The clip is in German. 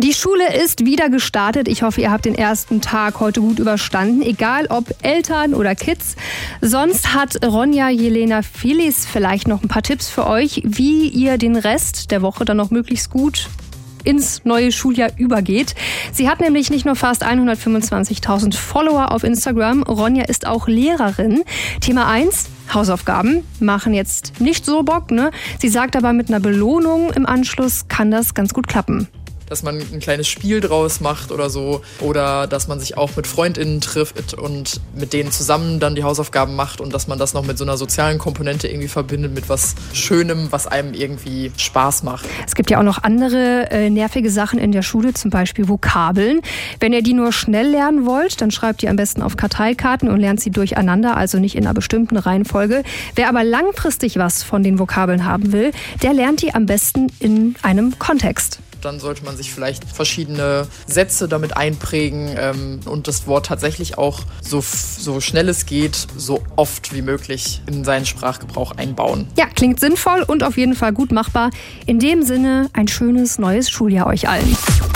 Die Schule ist wieder gestartet. Ich hoffe, ihr habt den ersten Tag heute gut überstanden, egal ob Eltern oder Kids. Sonst hat Ronja Jelena Filis vielleicht noch ein paar Tipps für euch, wie ihr den Rest der Woche dann noch möglichst gut ins neue Schuljahr übergeht. Sie hat nämlich nicht nur fast 125.000 Follower auf Instagram, Ronja ist auch Lehrerin. Thema 1, Hausaufgaben machen jetzt nicht so Bock, ne? Sie sagt aber, mit einer Belohnung im Anschluss kann das ganz gut klappen. Dass man ein kleines Spiel draus macht oder so. Oder dass man sich auch mit FreundInnen trifft und mit denen zusammen dann die Hausaufgaben macht und dass man das noch mit so einer sozialen Komponente irgendwie verbindet, mit was Schönem, was einem irgendwie Spaß macht. Es gibt ja auch noch andere nervige Sachen in der Schule, zum Beispiel Vokabeln. Wenn ihr die nur schnell lernen wollt, dann schreibt ihr am besten auf Karteikarten und lernt sie durcheinander, also nicht in einer bestimmten Reihenfolge. Wer aber langfristig was von den Vokabeln haben will, der lernt die am besten in einem Kontext. Dann sollte man sich vielleicht verschiedene Sätze damit einprägen und das Wort tatsächlich auch so schnell es geht, so oft wie möglich in seinen Sprachgebrauch einbauen. Ja, klingt sinnvoll und auf jeden Fall gut machbar. In dem Sinne, ein schönes neues Schuljahr euch allen.